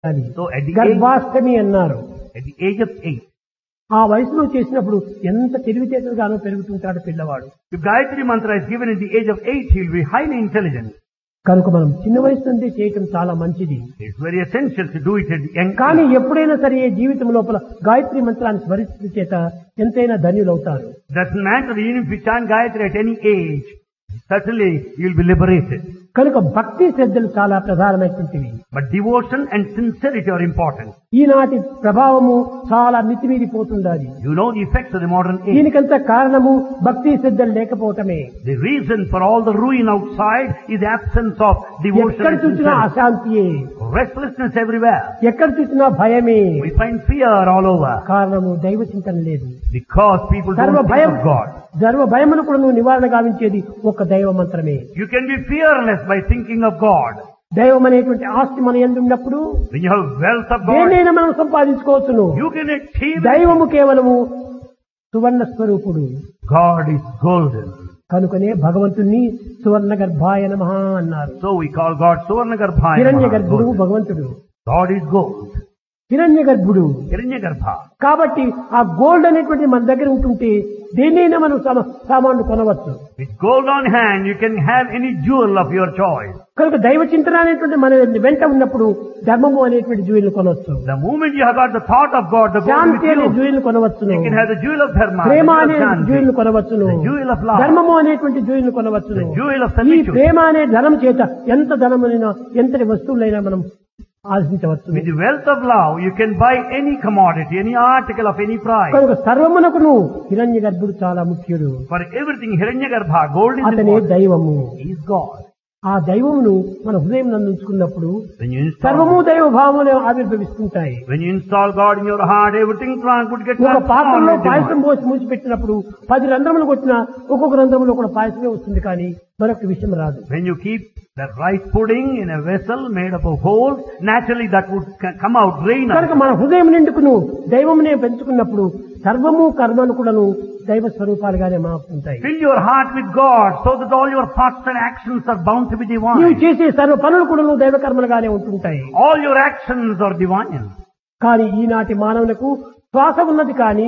So గర్భాష్టమి అన్నారు. at the age of 8, ఆ వయసులో చేసినప్పుడు ఎంత తెలివితేటలుగానో పెరుగుతుంటాడు పిల్లవాడు. if Gayatri Mantra is given at the age of 8, he will be highly intelligent. కనుక మనం చిన్న వయసు నుండి చేయటం చాలా మంచిది. It's very essential to do it at the young కానీ age. ఎప్పుడైనా సరే జీవితం లోపల గాయత్రి మంత్రాన్ని స్మరించడం చేత ఎంతైనా ధన్యులవుతారు. Doesn't matter even if you chant Gayatri at any age, certainly you will be liberated. కనుక భక్తి శ్రద్ధలు చాలా ప్రధానమైనటువంటివి. But devotion and sincerity are important. ఈనాటి ప్రభావము చాలా మితిమీరిపోతుండాలి. You know the effects of the modern age. దీనికంత కారణము భక్తి శ్రద్ధలు లేకపోవటమే. The reason for all the ruin outside is the absence of devotion ఎక్కడ and చూసినా sincerity. అశాంతియే, Restlessness everywhere. ఎక్కడ చూసినా భయమే. We find fear all over కారణము దైవ చింతన లేదు. because people సర్వ don't భయం think of God. సర్వ భయమును కూడా నువ్వు నివారణ గావించేది ఒక దైవ మంత్రమే. You can be fearless by thinking of God. దైవం అనేటువంటి ఆస్తి మన యందు ఉన్నప్పుడు When you have wealth of God, దేన్నైనా మనం సంపాదించుకోవచ్చును. you can achieve it. దైవము కేవలము సువర్ణ స్వరూపుడు. God is golden. కనుకనే భగవంతుణ్ణి సువర్ణ గర్భాయ నమః అన్నారు. So we call God Suvarnagarbha. హిరణ్య గర్భుడు భగవంతుడు. God is gold. హిరణ్య గర్భుడు. Hiranyagarbha. కాబట్టి ఆ గోల్డ్ అనేటువంటి మన దగ్గర ఉంటుంటే దేన్నైనా మనం సామాన్లు కొనవచ్చు. With gold on hand, you can have any jewel of your choice. కనుక దైవ చింతన అనేటువంటి మన వెంట ఉన్నప్పుడు ధర్మము అనేటువంటి జ్యువెల్ కొనవచ్చు. The moment you have got the thought of God, the gold with శాంతి అనే you, jewel కొనవచ్చును. you can have the jewel of dharma, Prema the అనే jewel of shanti, jewel కొనవచ్చును. the jewel of love, ధర్మము అనేటువంటి jewel కొనవచ్చును. the jewel of ఈ servitude. ప్రేమ అనే ధనం చేత ఎంత ధనమునైనా ఎంతటి వస్తువులైనా మనం ఆశించవచ్చు. With the wealth of love, you can buy any commodity, any article of any price. కనుక సర్వమునకును హిరణ్య గర్భుడు చాలా ముఖ్యుడు. For everything, Hiranyagarbha, gold is అతనే important. దైవము. He is God. ఆ దైవమును మన హృదయం నందు ఉంచుకున్నప్పుడు When you సర్వము install, దైవ భావములు ఆవిర్భవిస్తుంటాయి. when you install God in your heart, everything would get ఒక transformed. పాత్రలో into పాయసం God. పోసి మూసిపెట్టినప్పుడు 10 రంధ్రములు కొట్టినా ఒక్కొక్క రంధ్రములో కూడా పాయసమే వస్తుంది, కానీ మరొక విషయం రాదు. When you keep the rice pudding in a vessel made up of holes, naturally that would come out, rain out. కనుక మన హృదయం నిండుకును దైవమునే పెంచుకున్నప్పుడు సర్వము కర్మలు కూడాను దైవ స్వరూపాలుగానే మారుతుంటాయి. Fill your heart with God so that all your thoughts and actions are bound to be నీవు divine. చేసే సర్వ పనులు కూడాను దైవ కర్మలుగానే ఉంటుంటాయి. All your actions are divine. కానీ ఈనాటి మానవులకు శ్వాస ఉన్నది కానీ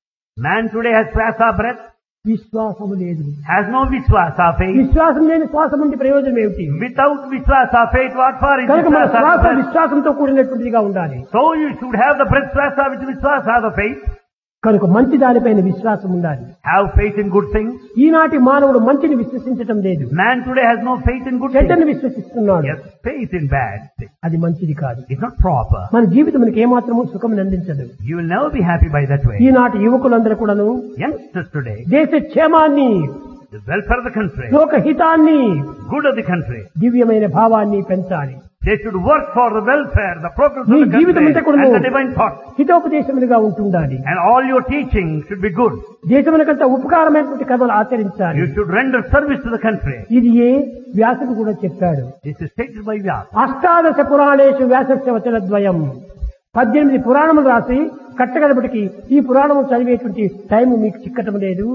Man today has swasa breath, విశ్వాసము లేదు. has no viswasa faith. విశ్వాసం లేని శ్వాసం ఉంటే ప్రయోజనం ఏమిటి? Without viswasa faith, what for is కనుక మన viswasa శ్వాస breath? విశ్వాసంతో కూడినటువంటిదిగా ఉండాలి. So you should have the breath swasa with viswasa, the faith. కనుక మంచి దానిపైన విశ్వాసం ఉండాలి. Have faith in good things. ఈనాటి మానవుడు మంచిని విశ్వసించటం లేదు, Man today has no faith in good చెడ్డని things. విశ్వసిస్తున్నాడు. Yes, faith in bad things. అది మంచిది కాదు. It's not proper. మన జీవితం మనకి ఏమాత్రము సుఖం అందించదు. You will never be happy by that way. ఈనాటి యువకులందరూ కూడాను Youngsters today, దేశ క్షేమాన్ని, the welfare of the country, లోక హితాన్ని, good of the country, దివ్యమైన భావాన్ని పెంచాలి. they should work for the welfare, the progress నీ of the జీవితం country అంతా కూడా and the divine thought. హితోపదేశములుగా ఉంటుండాలి. And all your teaching should be good. దేశమునకంతా ఉపకారమైనటువంటి కథలు ఆచరించాలి. You should render service to the country. ఇది ఏ వ్యాసుడు కూడా చెప్పాడు. This is stated by Vyasa. అష్టాదశ పురాణేషు వ్యాసస్య వచనద్వయం. 18 పురాణములు రాసి కట్టగడపటికి ఈ పురాణము చదివేటువంటి టైం మీకు చిక్కటం లేదు.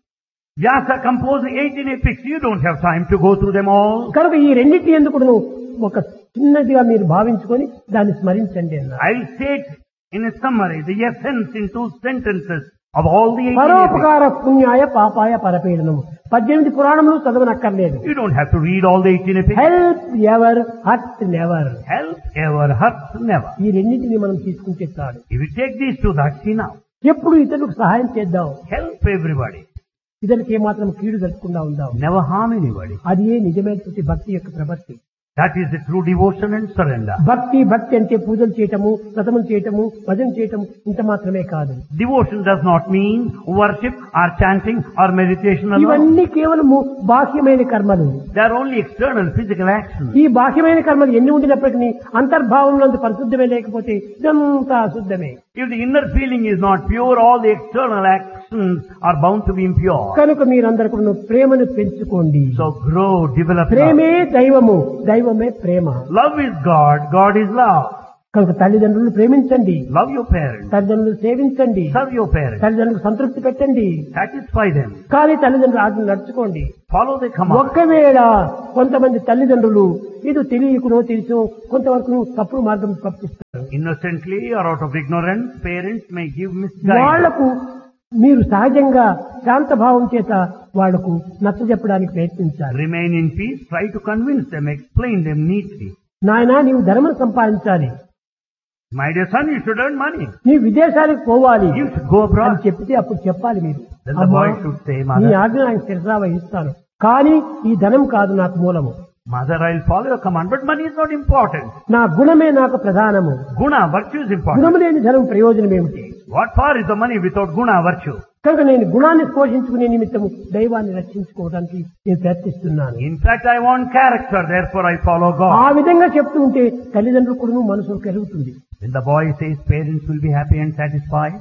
Vyasa composed 18 epics. You don't have time to go through them all. కనుక ఈ రెండింటి ఎందుకు ఒక చిన్నదిగా మీరు భావించుకొని దాన్ని స్మరించండి అన్నారు. I'll state in a summary the essence in 2 sentences of all the 18 epics. పరోపకార పుణ్యాయ పాపాయ పరపీడనము. 18 పురాణములు చదవనక్కర్లేదు. You don't have to read all the 18 epics. Help ever hurt never. Help ever, hurt never. ఈ రెండింటిని మనం తీసుకుంటే చాలు. If you take these 2, that's enough. ఎప్పుడు ఇతరులకు సహాయం చేద్దాం, Help everybody. ఇతరులకు ఏమాత్రం కీడు జరగకుండా ఉందాం. Never harm anybody. అది ఏ నిజమైనటువంటి భక్తి యొక్క ప్రవృత్తి. That is the true devotion and surrender. భక్తి అంటే పూజలు చేయటము, వ్రతములు చేయటము, భజన చేయటము ఇంత మాత్రమే కాదు. Devotion does not mean worship or chanting or meditation alone. ఇవన్నీ కేవలము బాహ్యమైన కర్మలు. They are only external physical actions. ఈ బాహ్యమైన కర్మలు ఎన్ని ఉండినప్పటికీ అంతర్భావంలో పరిశుద్ధమే లేకపోతే ఇదంతా అశుద్ధమే. If the inner feeling is not pure, all the external actions are bound to be impure. కనుక మీరందరూ కూడా ప్రేమను పెంచుకోండి. So grow, develop love. ప్రేమే దైవము, దైవమే ప్రేమ. Love is God, God is love. కనుక తల్లిదండ్రులను ప్రేమించండి, Love your parents. తల్లిదండ్రులను సేవించండి, Serve your parents. తల్లిదండ్రులకు సంతృప్తి పెట్టండి. Satisfy them. కానీ తల్లిదండ్రులు ఆజ్ఞ నడుచుకోండి. Follow the command. ఒక్కవేళ కొంతమంది తల్లిదండ్రులు ఇది తెలియకునో తెలుసో కొంతవరకు తప్పుడు మార్గం పంపిస్తారు. Innocently or out of ignorance, parents may give misguidance. వాళ్లకు మీరు సహజంగా శాంత భావం చేత వాళ్లకు నచ్చజెప్పడానికి ప్రయత్నించాలి. Remain in peace. Try to convince them. Explain them neatly. నాయనా నీవు ధర్మం సంపాదించాలి, My dear son, you should earn money. నీ విదేశాలకు పోవాలి You should go అని abroad. చెప్పితే అప్పుడు చెప్పాలి మీరు. Then the boy should say, నీ Mother, ఆజ్ఞ నాకు శిరసా వహిస్తాను, కానీ ఈ ధనం కాదు నాకు మూలము. Mother, I'll follow your command, but money is not important. నా గుణమే నాకు ప్రధానము. Guna, virtue is important. గుణము లేని ధనం ప్రయోజనం ఏమిటి? What for is the money without guna, virtue? కనుక నేను గుణాన్ని పోషించుకునే నిమిత్తము దైవాన్ని రక్షించుకోవడానికి నేను ప్రయత్నిస్తున్నాను. In fact, I want character, therefore I follow ఆ God. విధంగా చెప్తూ ఉంటే తల్లిదండ్రులు కూడా మనసు కలుగుతుంది. When the boy says parents will be happy and satisfied,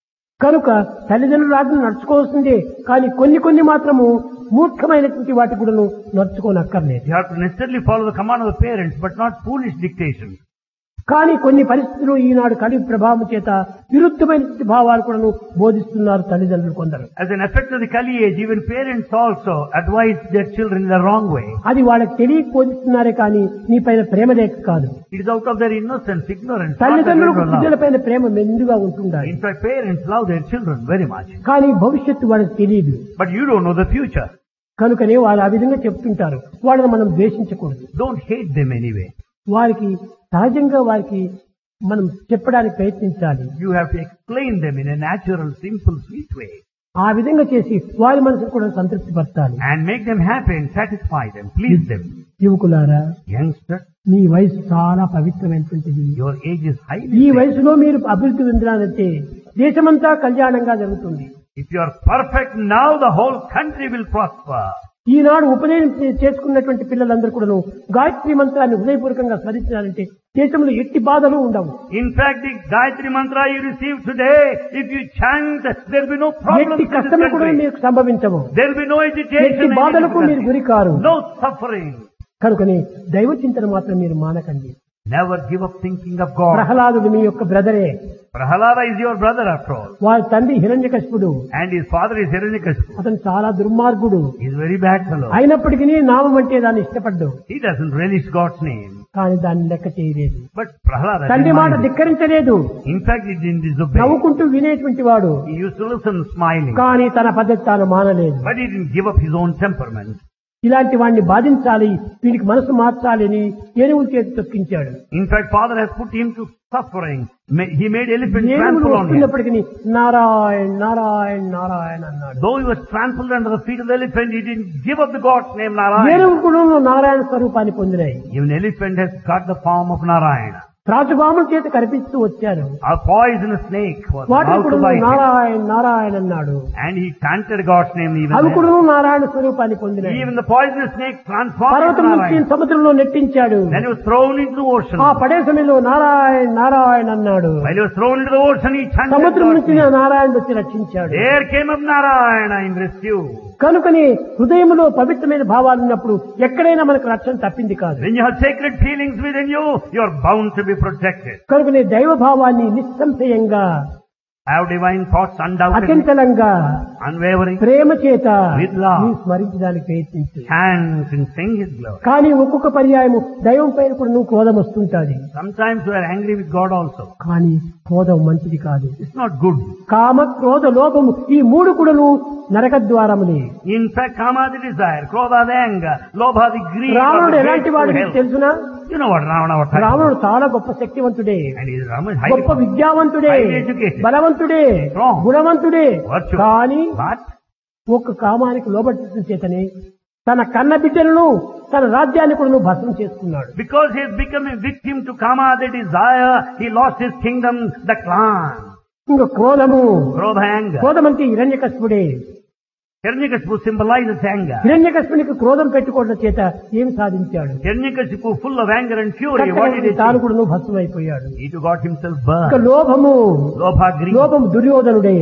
కనుక తల్లిదండ్రుల ఆజ్ఞ నడుచుకోవాల్సిందే, కానీ కొన్ని మాత్రము మూర్ఖమైనటువంటి వాటి కూడా నడుచుకోనక్కర్లేదు. you have to necessarily follow the command of the parents, but not foolish dictation. కానీ కొన్ని పరిస్థితులు ఈనాడు కలిగి ప్రభావం చేత విరుద్ధమైనటువంటి భావాలు కూడా బోధిస్తున్నారు తల్లిదండ్రులు కొందరు. As an effect of the Kali age, even parents also advise their children in the wrong way. అది వాళ్ళకి తెలియక బోధిస్తున్నారే కానీ నీ పైన ప్రేమ లేక కాదు. It is out of their innocence, ignorance. not తల్లిదండ్రులకు their love. పిల్లల పైన ప్రేమ మెండుగా ఉంటుండాలి, In fact, parents love their children very much. కానీ భవిష్యత్తు వాళ్ళకి తెలియదు. But you don't know the future. కనుకనే వాళ్ళు ఆ విధంగా చెప్తుంటారు. వాళ్ళని మనం ద్వేషించకూడదు. Don't hate them anyway. వారికి సహజంగా వారికి మనం చెప్పడానికి ప్రయత్నించాలి. You have to explain them in a natural, simple, sweet way. ఆ విధంగా చేసి వారి మనసును కూడా సంతృప్తి పరచాలి. And make them happy and satisfy them. Please them. యువకులారా, Youngster, మీ వయసు చాలా పవిత్రమైనటువంటిది. your age is highly ఈ sacred. వయసులో మీరు అభివృద్ధి చెందాలంటే దేశమంతా కళ్యాణంగా జరుగుతుంది. If you are perfect now, the whole country will prosper. ఈనాడు ఉపనయనం చేసుకున్నటువంటి పిల్లలందరూ కూడా గాయత్రి మంత్రాన్ని హృదయపూర్వకంగా స్మరించాలంటే దేశంలో ఎట్టి బాధలు ఉండవు. In fact, the Gayatri mantra you receive today, if you chant, there will be no problems ఎట్టి in this కష్టము కూడా country. మీకు సంభవించవు. There will be no ఎట్టి agitation, any బాధలకు మీరు difficulty. గురికారు. No suffering. కనుకనే దైవ చింతన మాత్రం మీరు మానకండి. Never give up thinking of God. ప్రహ్లాదుడు మీ యొక్క బ్రదరే. Prahalada is your brother after all. వారి తండ్రి హిరణ్యకశిపుడు. And his father is Hiranyakashipu. అతను చాలా దుర్మార్గుడు. He is a very bad fellow. అయినప్పటికీ నామం అంటే దాన్ని ఇష్టపడ్డు, He doesn't relish God's name. కానీ దాన్ని లెక్క చేయలేదు. But Prahalada తండ్రి didn't మాట mind it. ధిక్కరించలేదు. In fact, he didn't disobey. నవ్వుకుంటూ వినేటువంటి వాడు, He used to listen smiling. కానీ తన పద్ధతి తాను మానలేదు. But he didn't give up his own temperament. ఇలాంటి వాడిని బాధించాలి, వీనికి మనసు మార్చాలి అని ఏనుగుల చేతి తొక్కించాడు. In fact, father has put him to suffering. He made elephants ఏనుగులు trample on him. వస్తున్నప్పటికీ Narayan Narayan Narayan అన్నాడు. Though he was trampled under the feet of the elephant, he didn't give up the God's name Narayana. ఏనుగులు కూడా నారాయణ స్వరూపాన్ని పొందినాయి. Even elephant has got the form of Narayana. త్రాచుపాముల చేత కనిపిస్తూ వచ్చారు. A poisonous snake was వాటిని about to కూడా bite him. Narayana Narayana అన్నాడు. And he chanted God's name even అవి then. కూడా నారాయణ స్వరూపాన్ని పొందినాయి. Even the poisonous snake transformed పర్వతం into నుంచి Narayana. సముద్రంలో నెట్టించాడు. Then he was thrown into the ocean. ఆ పడే సమయంలో నారాయణ నారాయణ అన్నాడు. While he was thrown into the ocean, he chanted సముద్రం God's నుంచి name. నారాయణుడు వచ్చి రక్షించాడు. There came up Narayana in rescue. కనుకని హృదయంలో పవిత్రమైన భావాలు ఉన్నప్పుడు ఎక్కడైనా మనకు రక్షణ తప్పింది కాదు. When you have sacred feelings within you, you are bound to be protected. కనుకని దైవ భావాన్ని నిస్సంశయంగా, Have divine thoughts undoubtedly, అచంచలంగా, unwavering, ప్రేమ చేత With love. నీ స్మరించడానికి ప్రయత్నించు. chant and sing His glory. కానీ ఒక్కొక్క పర్యాయము దైవం పైన కూడా నువ్వు క్రోధం వస్తుంటాది. Sometimes you are angry with God also. కానీ క్రోధం మంచిది కాదు. It's not good. కామ క్రోధ లోభము ఈ మూడు కూడాను నరక ద్వారములే. In fact, kama the desire, krodha the anger, lobha the greed, రావణుడు or the ఎలాంటి వాడు hate మీకు to hell. తెలుసునా? You know what Ravana was like? రావణుడు చాలా గొప్ప శక్తివంతుడే, And he is Rama is highly గొప్ప విద్యావంతుడే, highly educated. బలవంతుడే, Strong. గుణవంతుడే. Virtuous. కానీ But ఒక్క కామానికి లోబట్టడం చేతనే తన కన్న బిడ్డలను, తన రాజ్యాన్ని కూడా భస్మం చేసుకున్నాడు. because he has become a victim to kama the desire, he lost his kingdom, the clan. ఇంకా క్రోధము, Krodha anger. క్రోధం అంటే హిరణ్యకశిపుడే. Hiranyakashipu symbolizes anger. హిరణ్యకశిపునికి క్రోధం పెట్టుకోవడం చేత ఏం సాధించాడు? Hiranyakashipu full of anger and fury, what did he తాను do? కూడా భస్మం అయిపోయాడు. He too got himself ఇంకా burned. లోభము, Lobha, greed. లోభము దుర్యోధనుడే.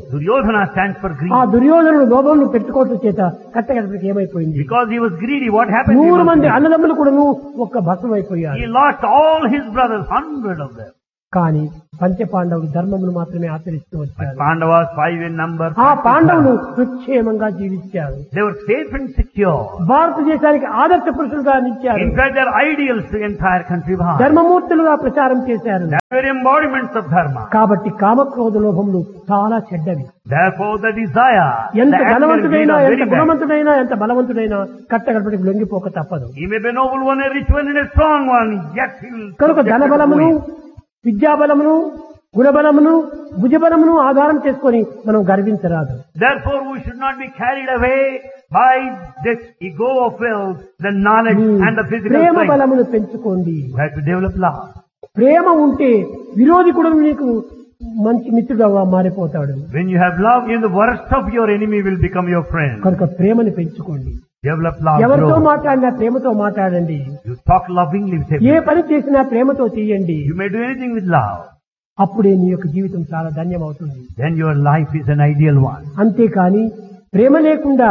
Duryodhana stands for greed. ఆ దుర్యోధనుడు లోభంను పెట్టుకోవడం చేత కట్టగడపడికి ఏమైపోయింది? Because he was greedy, what happened? 100 మంది అన్నదమ్ములు కూడా ఒక్క భస్మం అయిపోయారు. He lost all his brothers, 100 of them. కానీ పంచపాండవులు ధర్మమును మాత్రమే ఆచరిస్తూ వచ్చారు. Pandavas 5 in number. ఆ పాండవులు సుక్షేమంగా జీవించారు. They were safe and secure. భారతదేశానికి ఆదర్శ పురుషులుగా నిలిచారు. In fact, they are ideals to the entire country. ధర్మమూర్తులుగా ప్రచారం చేశారు. They are embodiments of dharma. కాబట్టి కామక్రోధ లోభములు చాలా చెడ్డవి. Therefore, the desire, ఎంత the anger, ధనవంతుడైనా, greed are ఎంత very bad. గుణవంతుడైనా, ఎంత బలవంతుడైనా కట్టగడపడికి లొంగిపోక తప్పదు. He may be a noble one, a rich one, and a strong one, yet he will. కనుక ధనబలమును, విద్యాబలమును, గుణబలమును, భుజబలమును ఆధారం చేసుకొని మనం గర్వించరాదు. Therefore, we should not be carried away by this ego of wealth, the knowledge and the physical Prema strength. బలమును పెంచుకోండి. We have to develop love. ప్రేమ ఉంటే విరోధి కూడా నీకు మంచి మిత్రుడుగా మారిపోతాడు. When you have love, even the worst of your enemy will become your friend. కనుక ప్రేమని పెంచుకోండి. Develop love. ఎవరితో Grow. మాట్లాడినా ప్రేమతో మాట్లాడండి. You talk lovingly with A everyone. పని చేసినా ప్రేమతో చేయండి. You may do anything with love. అప్పుడే నీ యొక్క జీవితం చాలా ధన్యమవుతుంది. Then your life is an ideal one. అంతేకాని ప్రేమ లేకుండా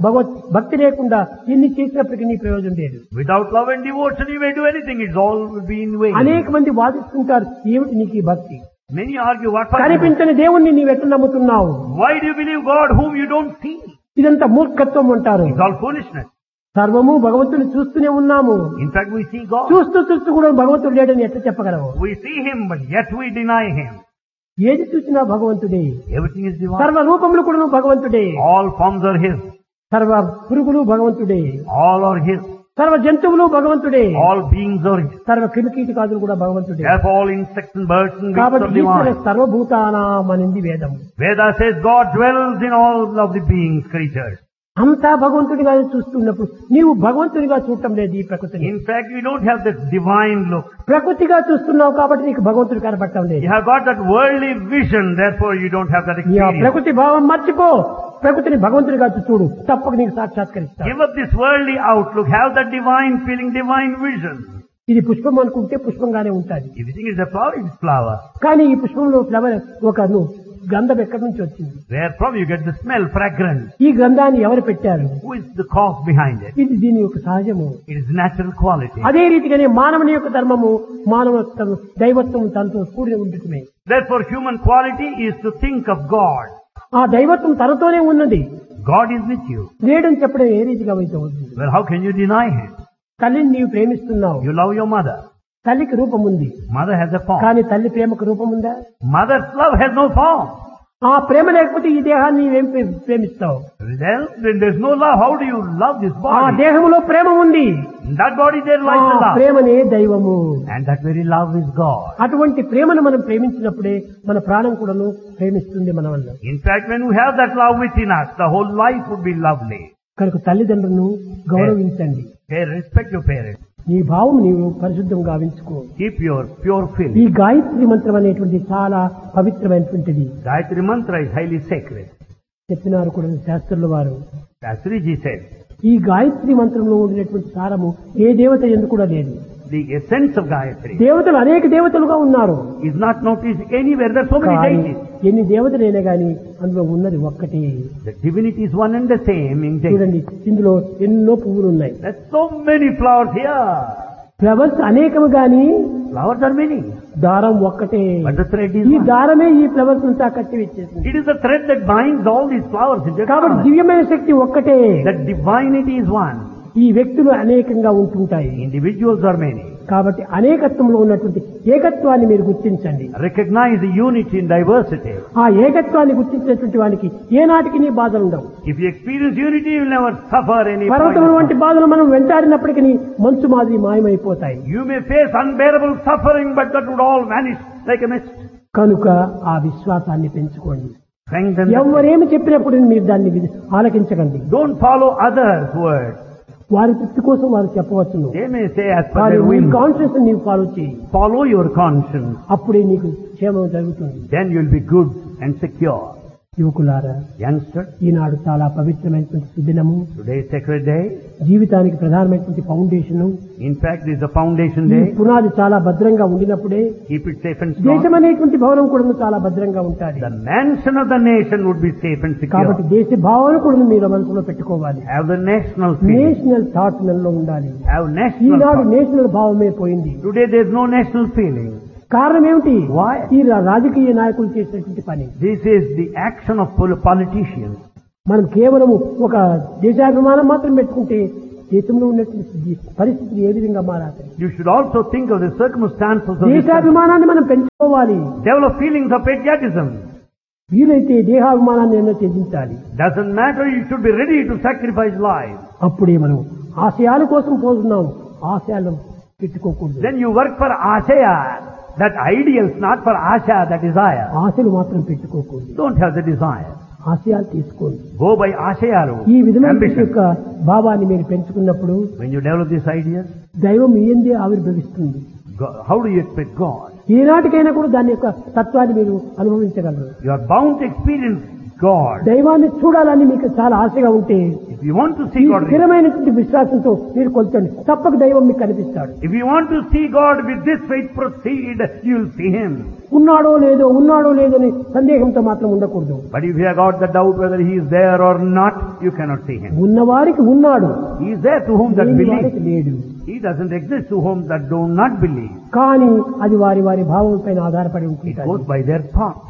భక్తి లేకుండా ఎన్ని చేసినప్పటికీ నీ ప్రయోజనం లేదు. Without love and devotion, you may do anything. It's all will be in vain. అనేక మంది వాదిస్తుంటారు, ఏమిటి నీకు ఈ భక్తి? Many argue, what for? కనిపించని దేవుణ్ణి నీవెట్లా నమ్ముతున్నావు? Why do you believe God whom you don't see? ఇదంతా మూర్ఖత్వం అంటారు. It's all foolishness. సర్వము భగవంతుని చూస్తూనే ఉన్నాము. In fact, we see God. చూస్తూ కూడా భగవంతుడు లేడని ఎట్లా చెప్పగలవు? We see Him, but yet we deny Him. ఏది చూసినా భగవంతుడే. Everything is divine. సర్వ రూపములు కూడా భగవంతుడే. All forms are His. సర్వ పురుగులు భగవంతుడే. All are His. సర్వ జంతువులు భగవంతుడే. All beings are His. సర్వ క్రిమికీటకాదులు కూడా భగవంతుడే. Therefore, all insects and birds and beasts కాబట్టి are ఈశ్వర divine. సర్వభూతానాం అనింది వేదం. Veda says God dwells in all of the beings, creatures. అంతా భగవంతుడిగా చూస్తున్నప్పుడు నీవు భగవంతుడిగా చూడటం లేదు ఈ ప్రకృతిని. In fact, you don't have that divine look. ప్రకృతిగా చూస్తున్నావు కాబట్టి నీకు భగవంతుడు కనబడటం లేదు. You have got that worldly vision, therefore you don't have that నీ ఆ experience. ప్రకృతి భావం మర్చిపో, ప్రకృతిని భగవంతుడిగా చూడు, తప్పక నీకు సాక్షాత్కరిస్తాడు. Give up this worldly outlook, have that divine feeling, divine vision. ఇది పుష్పం అనుకుంటే పుష్పంగానే ఉంటుంది. If you think it's a flower, it's flower. కానీ ఈ పుష్పంలో ఫ్లవర్ ఒక గంధం ఎక్కడి నుంచి వచ్చింది? Therefrom you get the smell, fragrance. ఈ గంధాన్ని ఎవరు పెట్టారు? Who is the cause behind it? ఇది దీని యొక్క సహజము. It is natural quality. అదే రీతిగానే మానవుని యొక్క ధర్మము, మానవత్వం, దైవత్వం తనతో కూడి ఉండటమే. Therefore human quality is to think of God. ఆ దైవత్వం తనతోనే ఉన్నది. God is with you. లేడని చెప్పడం ఏ రీతిగా అయితే అవుతుంది? Well, how can you deny Him? తల్లిని నీవు ప్రేమిస్తున్నావు. You love your mother. తల్లికి రూపం ఉంది, Mother has a form. కానీ తల్లి ప్రేమకు రూపం ఉందా? Mother's love has no form. ఆ ప్రేమ లేకపోతే ఈ దేహాన్ని నీవేం ప్రేమిస్తావు? Well, then there's no love. How do you love this ఆ body? దేహంలో ప్రేమ ఉంది. In that body there lies the ఆ love. ప్రేమనే దైవము. And that very love is God. అటువంటి ప్రేమను మనం ప్రేమించినప్పుడే మన ప్రాణం కూడాను ప్రేమిస్తుంది మన వల్ల. In fact, when we have that love within us, the whole life would be lovely. కనుక తల్లిదండ్రులను గౌరవించండి. Respect your parents. నీ భావం నీవు పరిశుద్ధంగా గావించుకో. Keep your pure ఈ feeling. గాయత్రి మంత్రం అనేటువంటి చాలా పవిత్రమైనటువంటిది. Gayatri mantra is highly sacred. చెప్పినారు కూడా శాస్త్రుల వారు. Shastriji said, ఈ గాయత్రి మంత్రంలో ఉండినటువంటి సారము ఏ దేవత ఎందుకు కూడా లేదు. the essence of Gayatri దేవతలు అనేక దేవతలుగా ఉన్నారు. is not noticed anywhere. There are so many కానీ deities. ఎన్ని దేవతలైనా గాని అందులో ఉన్నది ఒక్కటే. The divinity is one and the same in deity. చూడండి, ఇందులో ఎన్నో పువ్వులు ఉన్నాయి. There's so many flowers here. Flowers అనేకము గాని Flowers are many. దారం ఒక్కటే. But the thread is ఈ one. దారమే ఈ ఫ్లవర్స్ అంతా కట్టి వచ్చేసింది. It is the thread that binds all these flowers into కాబట్టి one. దివ్యమైన శక్తి ఒక్కటే. That divinity is one. ఈ వ్యక్తులు అనేకంగా ఉంటుంటాయి. Individuals are many. కాబట్టి అనేకత్వంలో ఉన్నటువంటి ఏకత్వాన్ని మీరు గుర్తించండి. Recognize the unity in diversity. ఆ ఏకత్వాన్ని గుర్తించినటువంటి వానికి ఏనాటికి నీ బాధలు ఉండవు. If you experience unity, you will never suffer any పర్వతం point. వంటి బాధలు మనం వెంటాడినప్పటికీ మంచు మాదిరి మాయమైపోతాయి. You may face unbearable suffering, but that would all vanish like a mist. కనుక ఆ విశ్వాసాన్ని పెంచుకోండి. Strengthen. ఎవరేమి చెప్పినప్పుడు మీరు దాన్ని ఆలకించకండి. Don't follow others' words. వారి తృప్తి కోసం వారు చెప్పవచ్చును. They may say as per కానీ their నీ will. కాన్షియస్ నీవు ఫాలో చేయి. Follow your conscience. అప్పుడే నీకు క్షేమం జరుగుతుంది. Then you will be good and secure. యువకులారా, Youngster, ఈనాడు చాలా పవిత్రమైనటువంటి సుదినము. today is sacred day. జీవితానికి ప్రధానమైనటువంటి foundation. In fact, this is the foundation ఈ day. పునాది చాలా భద్రంగా ఉండినప్పుడే Keep it safe and strong. దేశం అనేటువంటి భవనం కూడా చాలా భద్రంగా ఉంటుంది. The mansion of the nation would be safe and కాబట్టి secure. దేశ భావన కూడా మీరు మనసులో పెట్టుకోవాలి. Have the national feeling. National thought మనలో ఉండాలి. Have national Eenadu thought. National భావమే పోయింది. Today there is no national feeling. కారణం ఏమిటి? Why? ఈ రాజకీయ నాయకులు చేసినటువంటి పని. This is the action of politicians. మనం కేవలం ఒక దేశాభిమానం మాత్రం పెట్టుకుంటే దేశంలో ఉన్నటువంటి పరిస్థితులు ఏ విధంగా మారాలి? You should also think of the circumstances of this country. దేశాభిమానాన్ని మనం పెంచుకోవాలి. Develop feelings of patriotism. వీలైతే దేహాభిమానాన్ని ఎన్నో త్యజించాలి. Doesn't matter, you should be ready to sacrifice life. అప్పుడే మనం ఆశయాల కోసం పోతున్నాం, ఆశయాలను పెట్టుకోకూడదు. Then you work for Ashaya, that ideals, not for Asha, that desire. ఆశలు మాత్రం పెట్టుకోకూడదు. Don't have the desire. ఆశయాలు తీసుకోండి. Go by Ashaya road. ఈ విధమైన Ambition. యొక్క భావాన్ని మీరు పెంచుకున్నప్పుడు When you develop this idea, దైవం ఏందే ఆవిర్భవిస్తుంది. how do you expect God? ఈనాటికైనా కూడా దాని యొక్క తత్వాన్ని మీరు అనుభవించగలరు. You are bound to experience God. దైవాన్ని చూడాలని మీకు చాలా ఆశగా ఉంటే If you want to ఈ see God, స్థిరమైనటువంటి విశ్వాసంతో మీరు కొలుచండి, తప్పక దైవం మీకు కనిపిస్తాడు. if you want to see God with this faith, proceed, you will see Him. ఉన్నాడో లేదో అని సందేహంతో మాత్రం ఉండకూడదు. But if you have got the doubt whether He is there or not, you cannot see Him. ఉన్నవారికి ఉన్నాడు, He is there to whom that లేని believes. వారికి లేడు. He doesn't exist to whom that do not believe. కానీ అది వారి భావం పైన ఆధారపడి It ఉంటుంది. goes by their thought.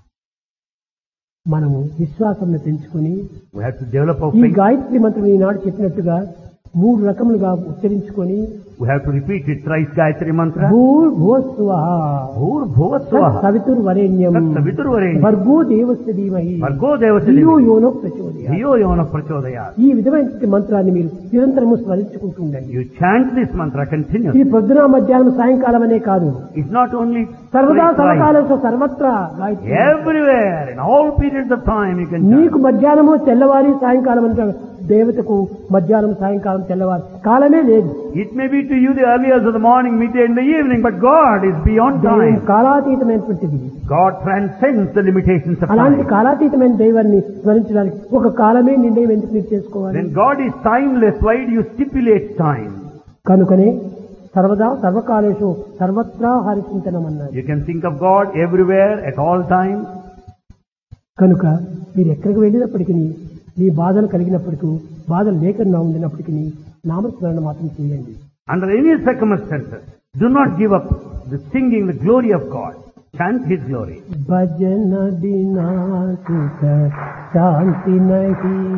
మనము విశ్వాసం పెంచుకొని We have to develop our ఈ faith. గాయత్రి మంత్రం ఈనాడు చెప్పినట్టుగా 3 రకములుగా ఉచ్చరించుకొని We have to repeat it thrice, Gayatri Mantra. భూర్భువస్సువః Bhur Bhuvasvaha. సవితుర్వరేణ్యం Saviturvarenyam. భర్గో దేవస్య ధీమహి Bhargo Devasya ధియో Dhimahi. యోనః ప్రచోదయాత్. Dhiyo Yona Prachodayat. ఈ విధమైన మంత్రాన్ని మీరు నిరంతరము స్మరించుకుంటుండండి. You chant this mantra continuously. ఇది పొద్దున మధ్యాహ్నం సాయంకాలం అనే కాదు, It's not only సర్వదా thrice. సర్వకాలంలో సర్వత్రా Gayatri. Everywhere, in all periods of time you can chant. నీకు మధ్యాహ్నము తెల్లవారి సాయంకాలం అంటే దేవతకు మధ్యాహ్నం సాయంకాలం తెల్లవారి కాలమే లేదు. It may be to you the early hours of the morning, midday and the evening, but God is beyond దైవం time. కాలాతీతమైనటువంటిది. God transcends the limitations of అలాంటి time. కాలాతీతమైన దైవాన్ని స్మరించడానికి ఒక కాలమే నిర్ణయం ఎందుకు మీరు చేసుకోవాలి? When God is timeless, why do you stipulate time? కనుకనే సర్వదా సర్వకాలేషు సర్వత్రా హరిచింతనం అన్నారు. You can think of God everywhere, at all times. కనుక మీరు ఎక్కడికి వెళ్ళినప్పటికీ మీ బాధలు కలిగినప్పటికీ బాధలు లేకుండా ఉండినప్పటికీ నామస్మరణ మాత్రం చేయండి. Under any circumstances, do not give up the singing the glory of God. Chant His glory. భజన బినా సుఖ శాంతి నహి